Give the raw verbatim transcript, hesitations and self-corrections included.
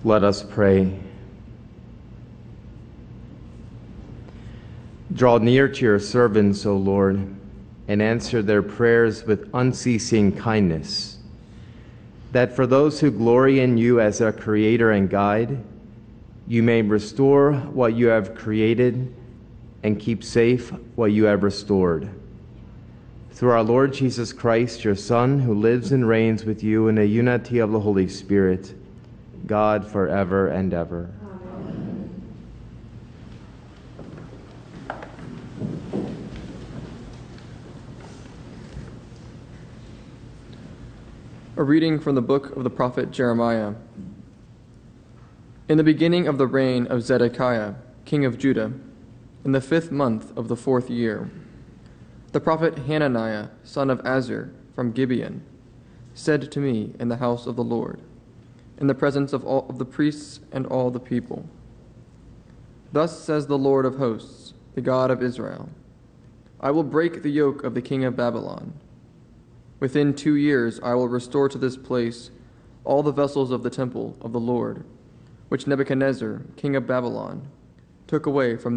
Let us pray. Draw near to your servants, O Lord, and answer their prayers with unceasing kindness, that for those who glory in you as our Creator and Guide, you may restore what you have created and keep safe what you have restored. Through our Lord Jesus Christ, your Son, who lives and reigns with you in the unity of the Holy Spirit, God forever and ever. Amen. A reading from the book of the prophet Jeremiah. In the beginning of the reign of Zedekiah, king of Judah, in the fifth month of the fourth year, the prophet Hananiah, son of Azur, from Gibeon, said to me in the house of the Lord, in the presence of all of the priests and all the people, Thus says the Lord of hosts, the God of Israel, I will break the yoke of the king of Babylon. Within two years I will restore to this place all the vessels of the temple of the Lord, which Nebuchadnezzar, king of Babylon, took away from